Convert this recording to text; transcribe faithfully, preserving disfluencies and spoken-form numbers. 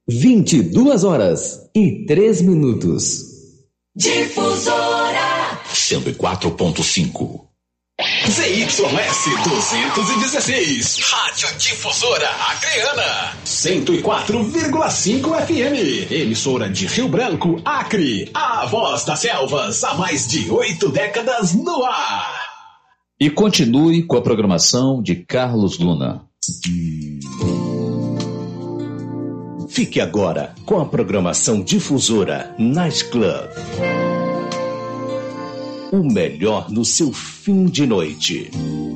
vinte e duas horas e três minutos. Difusora cento e quatro ponto cinco. Z Y S duzentos e dezesseis, Rádio Difusora Acreana, cento e quatro vírgula cinco F M, emissora de Rio Branco, Acre, a voz das selvas, há mais de oito décadas no ar. E continue com a programação de Carlos Luna. Fique agora com a programação Difusora Night Club. O melhor no seu fim de noite.